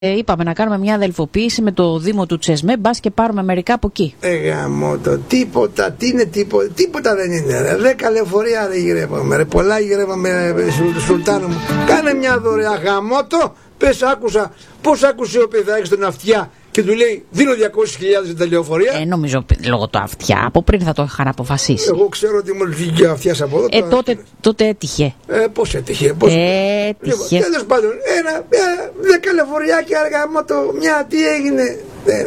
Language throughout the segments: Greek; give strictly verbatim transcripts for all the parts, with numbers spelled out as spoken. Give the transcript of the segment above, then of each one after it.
Ε, είπαμε να κάνουμε μια αδελφοποίηση με το Δήμο του Τσεσμέ, μπας και πάρουμε μερικά από εκεί. Ε, γαμώ το τίποτα, τι είναι τίποτα, τίποτα δεν είναι ρε. Δέκα λεωφορεία δεν γυρεύαμε ρε, πολλά γυρεύαμε Σουλτάνο μου. Κάνε μια δωρεά γαμώτο, πες άκουσα, πώς άκουσε ο παιδάκης στον αυτιά και του λέει δίνω διακόσιες χιλιάδες για τα λεωφορεία. Ε, νομίζω λόγω του αυτιά, από πριν θα το είχαν αποφασίσει. Εγώ ξέρω ότι μου βγήκε ο αυτιάς από εδώ. Ε, τότε, τότε έτυχε. Ε, πώς έτυχε, πώς. Έτυχε. Λοιπόν, τέλος πάντων, ένα, ένα δέκα λεωφοριάκια αργά το μια, τι έγινε. Δεν.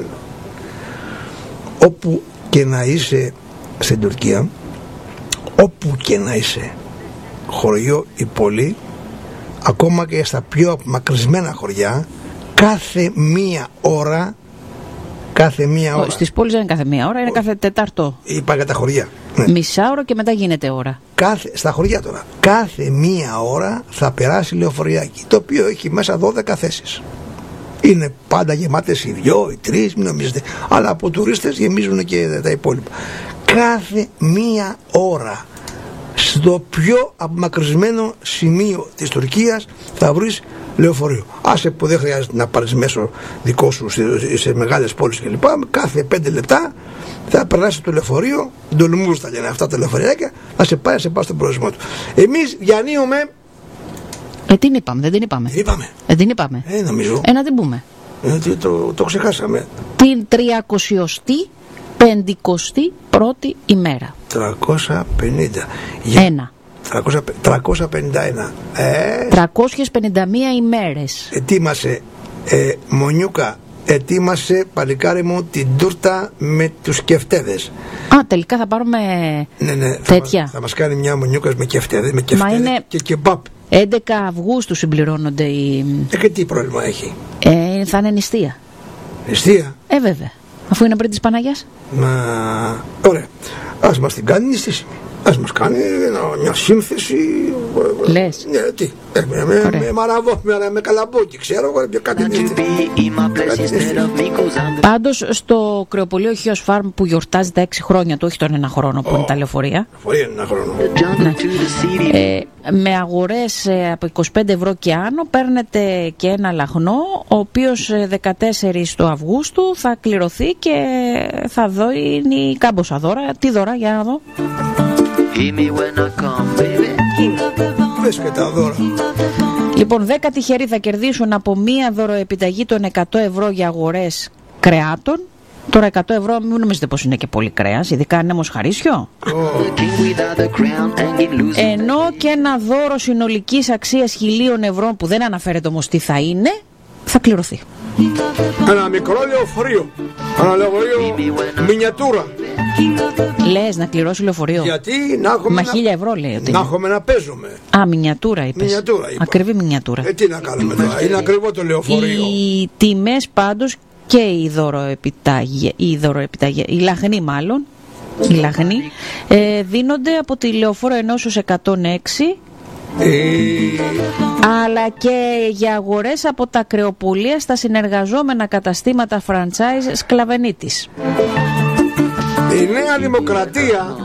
Όπου και να είσαι στην Τουρκία, όπου και να είσαι, χωριό ή πόλη, ακόμα και στα πιο απομακρυσμένα χωριά, κάθε μία ώρα, κάθε μία ώρα. Στις πόλεις δεν είναι κάθε μία ώρα, είναι κάθε τετάρτο. Είπα για τα χωριά. Ναι. Μισάωρο και μετά γίνεται ώρα. Κάθε, στα χωριά τώρα, κάθε μία ώρα θα περάσει λεωφοριάκι, το οποίο έχει μέσα δώδεκα θέσεις. Είναι πάντα γεμάτες οι δυο, οι τρεις, μην νομίζετε. Αλλά από τουρίστες γεμίζουν και τα υπόλοιπα. Κάθε μία ώρα, στο πιο απομακρυσμένο σημείο της Τουρκίας θα βρεις λεωφορείο. Άσε που δεν χρειάζεται να πάρεις μέσω δικό σου σε μεγάλες πόλεις κλπ. Κάθε πέντε λεπτά θα περάσει το λεωφορείο, ντολμούς τα λένε αυτά τα λεωφοριάκια, θα σε πάει, σε πάει στον προορισμό του. Εμείς διανύουμε. Ε, την είπαμε, δεν την είπαμε. Την είπαμε. Ε, την είπαμε. Ε, νομίζω. Ε, να την πούμε. Ε, το, το, το ξεχάσαμε. Την τριακοσιωστή πεντηκοστή πρώτη ημέρα. τριακόσια πενήντα. Ένα. τριακόσια πενήντα ένα. Ε, τριακόσιες πενήντα μία ημέρες. Ετοίμασε, ε, Μονιούκα, ετοίμασε παλικάρι μου την τούρτα με τους κεφτέδες. Α, τελικά θα πάρουμε ναι, ναι, τέτοια. Θα, θα μας κάνει μια Μονιούκας με κεφτέδες, με κεφτέδες είναι... και κεμπάπ. έντεκα Αυγούστου συμπληρώνονται οι... Ε, και τι πρόβλημα έχει. Ε, θα είναι νηστεία. Νηστεία. Ε, βέβαια. Αφού είναι πριν της Παναγιάς. Μα, ωραία. Ας μας την κάνει νηστήσιμη. Ας μας κάνει μια σύνθεση. Λες. Ναι, τι. Ε, με, με, με μαραβό, με, με καλαμπόκι, ξέρω εγώ, κάτι Πάντως στο κρεοπολείο Χίος Φάρμ που γιορτάζει τα έξι χρόνια του, όχι τον ένα χρόνο που oh. είναι τα λεωφορεία. Λεωφορεία είναι ένα χρόνο. Ναι. Ε, με αγορές από είκοσι πέντε ευρώ και άνω παίρνετε και ένα λαχνό, ο οποίος δεκατέσσερις του Αυγούστου θα κληρωθεί και θα δώσει κάμποσα δώρα. Τι δώρα, για να δω. Πες και τα δώρα. Λοιπόν, δέκα τυχεροί θα κερδίσουν από μία δωροεπιταγή των εκατό ευρώ για αγορές κρεάτων. Τώρα εκατό ευρώ μην νομίζετε πως είναι και πολύ κρέας, ειδικά αν είναι μοσχαρίσιο. Oh. Ενώ και ένα δώρο συνολικής αξίας χιλίων ευρώ που δεν αναφέρεται όμως τι θα είναι, θα κληρωθεί. Ένα μικρό λεωφορείο. Ένα λεωφορείο μινιατούρα. Λες να κληρώσει λεωφορείο. Γιατί να έχουμε. Μα χίλια ευρώ λέει ότι. Να έχουμε να παίζουμε. Α, μινιατούρα είπες. Μινιατούρα είπα. Ακριβή μινιατούρα. Ε, τι να κάνουμε τώρα. Είναι ακριβό το λεωφορείο. Οι τιμές πάντως και η δωροεπιταγή, η δωροεπιταγή, η λαχνή μάλλον, η λαχνή, ε, δίνονται από τη Λεωφόρο Ενώσεως εκατόν έξι. Ε... αλλά και για αγορές από τα κρεοπολία στα συνεργαζόμενα καταστήματα franchise Σκλαβενίτης. Η Νέα Δημοκρατία.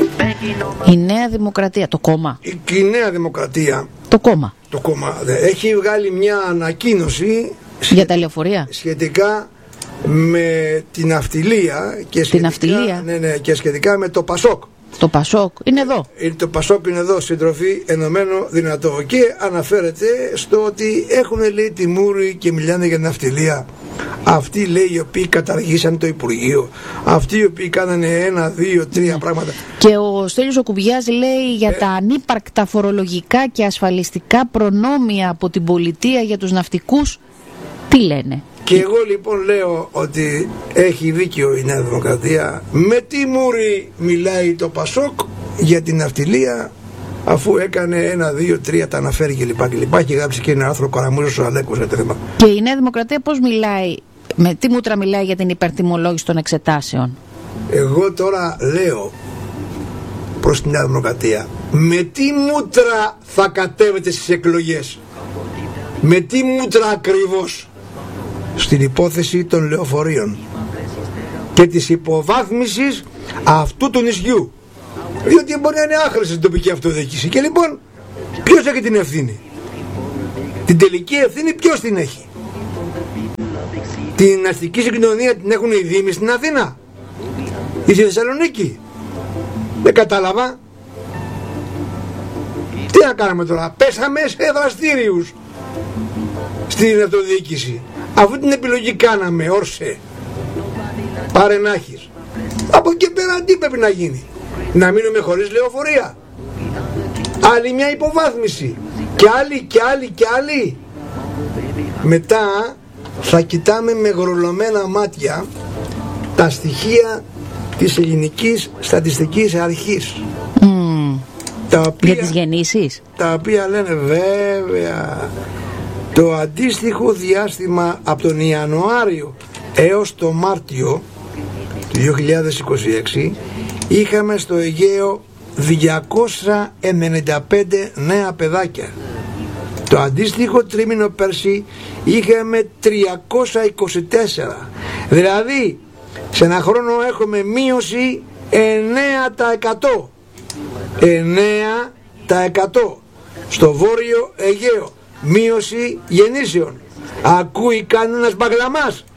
Η Νέα Δημοκρατία, το κόμμα. Η, η Νέα Δημοκρατία. Το κόμμα. Το κόμμα έχει βγάλει μια ανακοίνωση για τα λεωφορεία σχετικά με την ναυτιλία και σχετικά, την ναυτιλία. Ναι, ναι, και σχετικά με το Πασόκ. Το Πασόκ είναι εδώ. Το Πασόκ είναι εδώ, συντροφή ενωμένο δυνατό. Και αναφέρεται στο ότι έχουν λέει τιμούρι και μιλάνε για ναυτιλία. Αυτοί λέει οι οποίοι καταργήσαν το Υπουργείο. Αυτοί οι οποίοι κάνανε ένα, δύο, τρία ναι. πράγματα. Και ο Στέλιος ο Κουμπιάς λέει για ε... τα ανύπαρκτα φορολογικά και ασφαλιστικά προνόμια από την πολιτεία για τους ναυτικούς. Τι λένε. Και εγώ λοιπόν λέω ότι έχει δίκιο η Νέα Δημοκρατία. Με τι μούρι μιλάει το Πασόκ για την ναυτιλία, αφού έκανε ένα, δύο, τρία, τα αναφέρει κλπ. Και, και γράψει και ένα άρθρο Καραμούζος ο Αλέκος για το θέμα. Και η Νέα Δημοκρατία πώς μιλάει, με τι μούτρα μιλάει για την υπερτιμολόγηση των εξετάσεων. Εγώ τώρα λέω προς την Νέα Δημοκρατία, με τι μούτρα θα κατέβετε στις εκλογές. Με τι μούτρα ακριβώς. Στην υπόθεση των λεωφορείων και της υποβάθμισης αυτού του νησιού, διότι μπορεί να είναι άχρηστη στην τοπική αυτοδιοίκηση. Και λοιπόν ποιος έχει την ευθύνη? Την τελική ευθύνη ποιος την έχει? Την αστική συγκοινωνία την έχουν οι Δήμοι στην Αθήνα ή στη Θεσσαλονίκη? Δεν κατάλαβα. Τι να κάνουμε τώρα? Πέσαμε σε δραστήριους στην αυτοδιοίκηση. Αφού την επιλογή κάναμε, όρσε, πάρε να έχεις. Από εκεί πέρα τι πρέπει να γίνει? Να μείνουμε χωρίς λεωφορεία? Άλλη μια υποβάθμιση, και άλλη και άλλη και άλλη. Μετά θα κοιτάμε με γρολωμένα μάτια τα στοιχεία της Ελληνικής Στατιστικής Αρχής. Mm. Τα οποία, για τις γεννήσεις. Τα οποία λένε βέβαια το αντίστοιχο διάστημα από τον Ιανουάριο έως το Μάρτιο του δύο χιλιάδες είκοσι έξι είχαμε στο Αιγαίο διακόσια ενενήντα πέντε νέα παιδάκια. Το αντίστοιχο τρίμηνο πέρσι είχαμε τριακόσια είκοσι τέσσερα. Δηλαδή σε ένα χρόνο έχουμε μείωση εννέα τοις εκατό. εννέα τοις εκατό στο Βόρειο Αιγαίο. Μείωση γεννήσεων. Ακούει κανένας μπαγλαμάς?